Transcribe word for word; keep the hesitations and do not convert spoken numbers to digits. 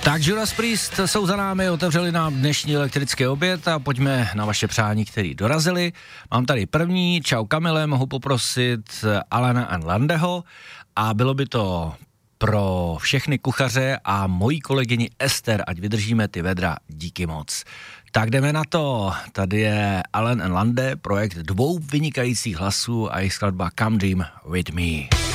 Tak Judas Priest jsou za námi, otevřeli nám dnešní elektrický oběd a pojďme na vaše přání, který dorazili. Mám tady první, čau Kamile, mohu poprosit Alana and Landeho a bylo by to pro všechny kuchaře a mojí kolegyni Ester, ať vydržíme ty vedra, díky moc. Tak jdeme na to, tady je Alan and Lande, projekt dvou vynikajících hlasů a jejich skladba Come Dream With Me.